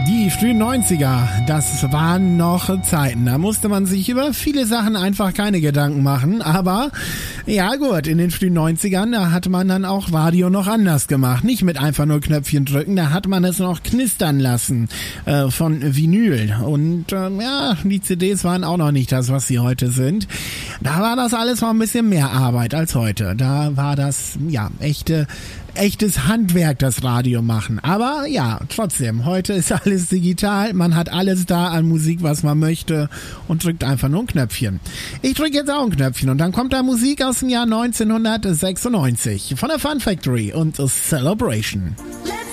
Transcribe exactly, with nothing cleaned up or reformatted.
Die frühen neunziger, das waren noch Zeiten. Da musste man sich über viele Sachen einfach keine Gedanken machen. Aber ja gut, in den frühen neunzigern, da hat man dann auch Radio noch anders gemacht. Nicht mit einfach nur Knöpfchen drücken, da hat man es noch knistern lassen äh, von Vinyl. Und äh, ja, die C Ds waren auch noch nicht das, was sie heute sind. Da war das alles noch ein bisschen mehr Arbeit als heute. Da war das, ja, echte... echtes Handwerk, das Radio machen. Aber ja, trotzdem, heute ist alles digital. Man hat alles da an Musik, was man möchte und drückt einfach nur ein Knöpfchen. Ich drücke jetzt auch ein Knöpfchen und dann kommt da Musik aus dem Jahr neunzehnhundertsechsundneunzig von der Fun Factory und Celebration. Let's